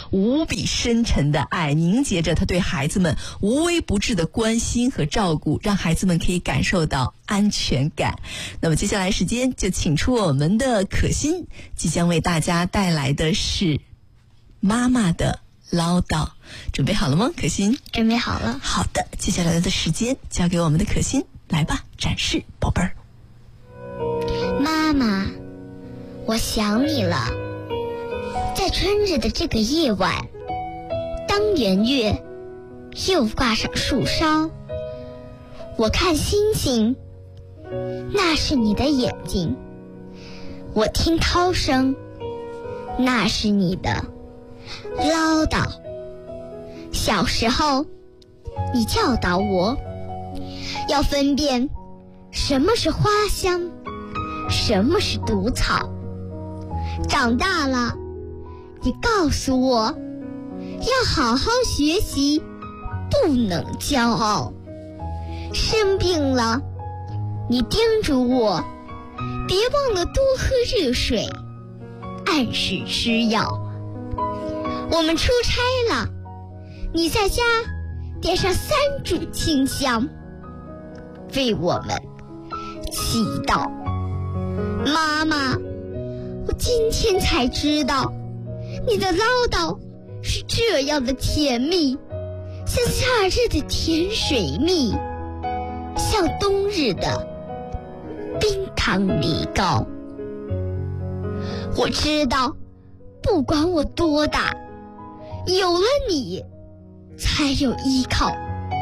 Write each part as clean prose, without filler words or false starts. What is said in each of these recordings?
无比深沉的爱，凝结着他对孩子们无微不至的关心和照顾，让孩子们可以感受到安全感。那么接下来时间就请出我们的可心，即将为大家带来的是妈妈的唠叨。准备好了吗，可心？ 准备好了。 好的，接下来的时间交给我们的可心，来吧，展示宝贝儿。 妈妈，我想你了。在春日的这个夜晚，当圆月又挂上树梢，我看星星，那是你的眼睛；我听涛声，那是你的唠叨。小时候，你教导我要分辨什么是花香，什么是毒草。长大了，你告诉我要好好学习，不能骄傲。生病了，你叮嘱我别忘了多喝热水，按时吃药。我们出差了，你在家点上3柱清香，为我们祈祷。妈妈，我今天才知道你的唠叨是这样的甜蜜，像夏日的甜水蜜，像冬日的冰糖梨膏。我知道不管我多大，有了你才有依靠。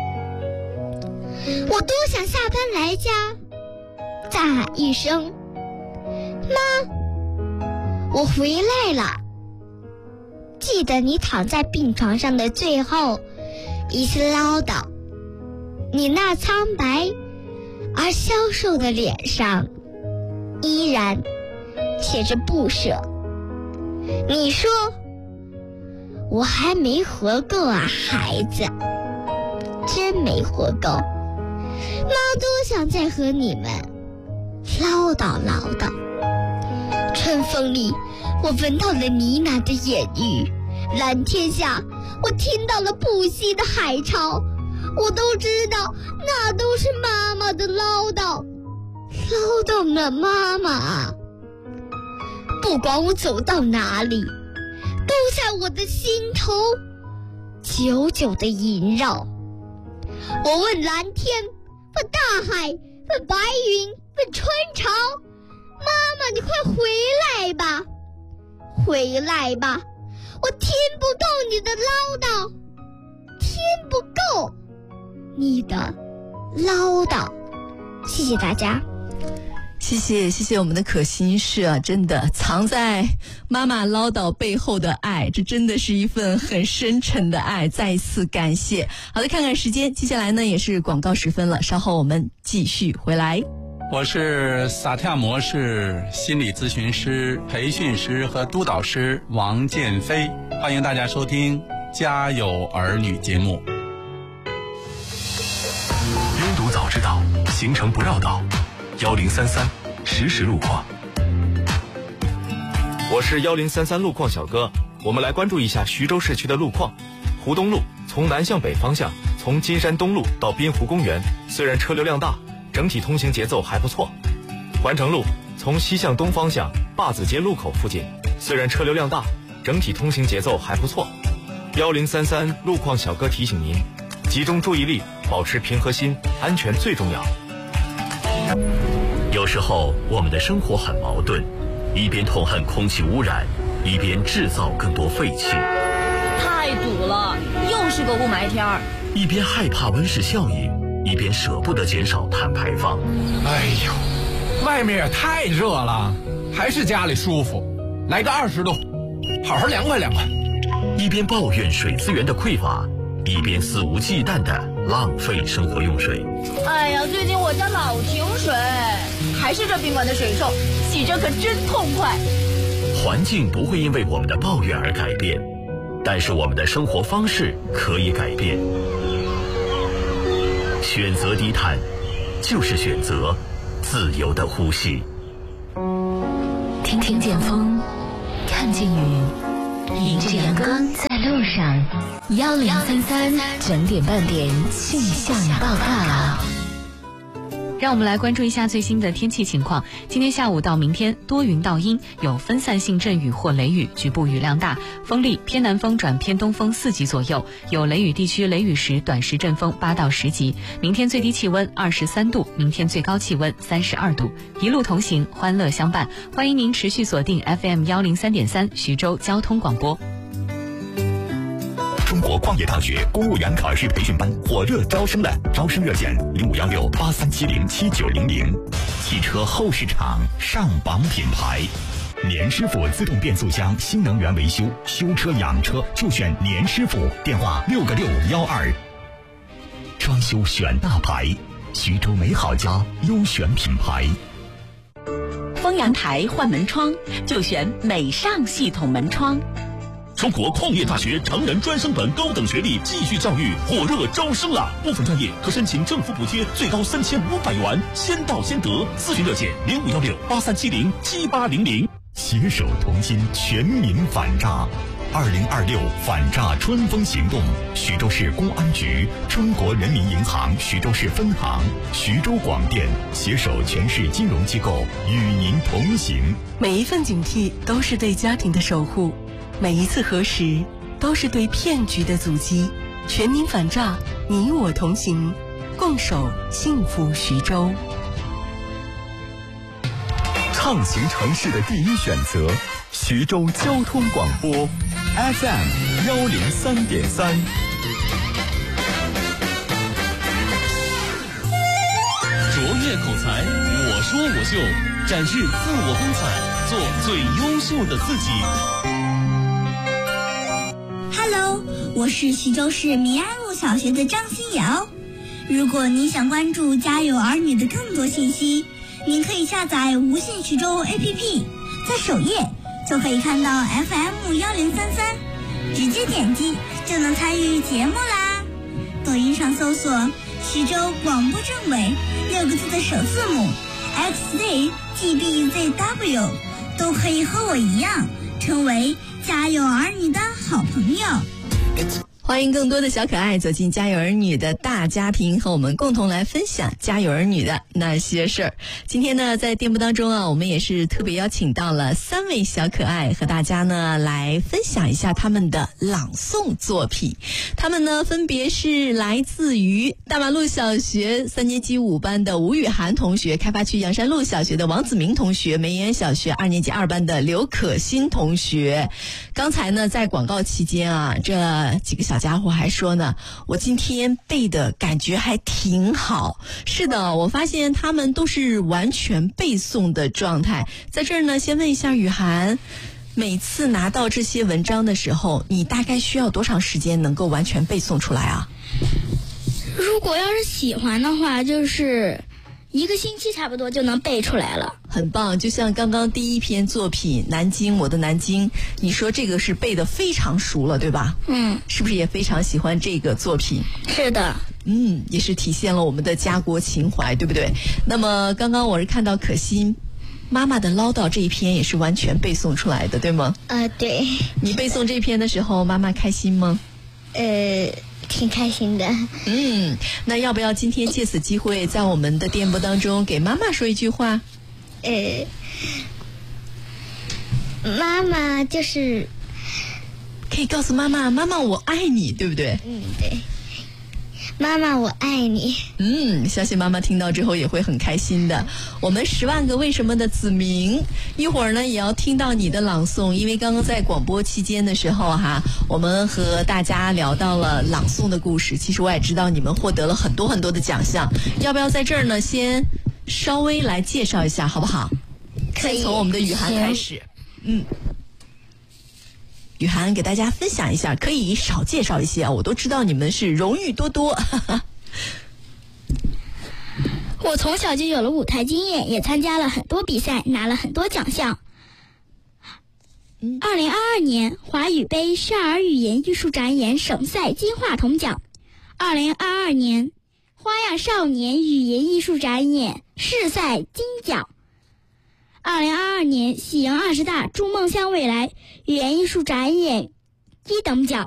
我多想下班来家大喊一声，妈，我回来了。记得你躺在病床上的最后一次唠叨，你那苍白而消瘦的脸上依然写着不舍。你说我还没活够啊，孩子，真没活够。妈多想再和你们唠叨唠叨。春风里，我闻到了呢喃的言语；蓝天下，我听到了不息的海潮。我都知道，那都是妈妈的唠叨，唠叨呢，妈妈。不管我走到哪里，都在我的心头久久地萦绕。我问蓝天，问大海，问白云，问春潮，妈妈，你快回来吧，回来吧，我听不够你的唠叨，听不够你的唠叨。谢谢大家。 谢谢我们的可心，是啊，真的藏在妈妈唠叨背后的爱，这真的是一份很深沉的爱，再一次感谢。好的，看看时间，接下来呢也是广告时分了，稍后我们继续回来。 我是萨提亚模式心理咨询师、培训师和督导师王建飞，欢迎大家收听家有儿女节目。 边读早知道，行程不绕道，1033实时路况。 我是1033路况小哥，我们来关注一下徐州市区的路况。湖东路从南向北方向，从金山东路到滨湖公园，虽然车流量大，整体通行节奏还不错。环城路从西向东方向，坝子街路口附近，虽然车流量大，整体通行节奏还不错。1033路况小哥提醒您，集中注意力，保持平和心，安全最重要。 有时候我们的生活很矛盾，一边痛恨空气污染，一边制造更多废气。 太堵了，又是个雾霾天儿。 一边害怕温室效应，一边舍不得减少碳排放。 哎呦，外面也太热了，还是家里舒服。来个20度，好好凉快凉快。 一边抱怨水资源的匮乏，一边肆无忌惮地浪费生活用水。 哎呀，最近我家老停水，还是这宾馆的水臭，洗着可真痛快。 环境不会因为我们的抱怨而改变，但是我们的生活方式可以改变。选择低碳，就是选择自由的呼吸。 听见风，看见雨，迎着阳光在路路上，1033整点半点气象报告。 让我们来关注一下最新的天气情况。今天下午到明天多云到阴，有分散性阵雨或雷雨，局部雨量大，风力偏南风转偏东风4级左右，有雷雨地区雷雨时短时阵风8到10级。明天最低气温23度，明天最高气温32度。一路同行，欢乐相伴。欢迎您持续锁定 FM 103.3徐州交通广播。 中国矿业大学公务员考试培训班火热招生了，招生热线051683707900。汽车后市场上榜品牌，年师傅自动变速箱新能源维修，修车养车就选年师傅，电话6个612。装修选大牌，徐州美好家优选品牌。 丰阳台换门窗就选美尚系统门窗。 中国矿业大学成人专升本高等学历继续教育火热招生了，部分专业可申请政府补贴，最高3500元，先到先得。咨询热线051683707800。 携手同心，全民反诈。2026反诈春风行动，徐州市公安局、中国人民银行徐州市分行、徐州广电携手全市金融机构与您同行。 每一份警惕都是对家庭的守护，每一次核实都是对骗局的阻击。全民反诈，你我同行，共守幸福徐州。 畅行城市的第一选择，徐州交通广播 FM103.3。 卓越口才，我说我秀，展示自我风采，做最优秀的自己。 Hello， 我是徐州市民安路小学的张新瑶。如果你想关注家有儿女的更多信息，您可以下载无线徐州 APP， 在首页就可以看到 FM1033， 直接点击就能参与节目啦。抖音上搜索徐州广播政委6个字的首字母 XZGBZW， 都可以和我一样成为家有儿女的好朋友。 欢迎更多的小可爱走进家有儿女的大家庭，和我们共同来分享家有儿女的那些事儿。今天呢，在电波当中啊，我们也是特别邀请到了3位小可爱，和大家呢来分享一下他们的朗诵作品。他们呢分别是来自于大马路小学3年级5班的吴雨涵同学，开发区阳山路小学的王子明同学，梅园小学2年级2班的刘可欣同学。刚才呢，在广告期间啊，这几个小家伙还说呢，我今天背的感觉还挺好。是的，我发现他们都是完全背诵的状态。在这儿呢，先问一下雨涵，每次拿到这些文章的时候，你大概需要多长时间能够完全背诵出来啊？ 如果要是喜欢的话，就是1个星期差不多就能背出来了。 很棒，就像刚刚第一篇作品《南京，我的南京》，你说这个是背得非常熟了，对吧？是不是也非常喜欢这个作品？ 是的。 也是体现了我们的家国情怀，对不对？那么刚刚我是看到可心妈妈的唠叨这一篇也是完全背诵出来的，对吗？ 对。 你背诵这篇的时候，妈妈开心吗？ 挺开心的。 那要不要今天借此机会在我们的电波当中给妈妈说一句话？ 妈妈就是可以告诉妈妈，妈妈我爱你，对不对？ 对。妈妈我爱你。 相信妈妈听到之后也会很开心的。我们10万个为什么的子明，一会儿呢也要听到你的朗诵，因为刚刚在广播期间的时候哈，我们和大家聊到了朗诵的故事。其实我也知道你们获得了很多很多的奖项，要不要在这儿呢先稍微来介绍一下好不好？ 可以。 先从我们的雨涵开始。雨涵给大家分享一下，可以少介绍一些啊，我都知道你们是荣誉多多。 我从小就有了舞台经验，也参加了很多比赛，拿了很多奖项。2022年华语杯少儿语言艺术展演省赛金话筒奖，2022年花样少年语言艺术展演市赛金奖，2022年喜迎20大筑梦向未来语言艺术展演1等奖。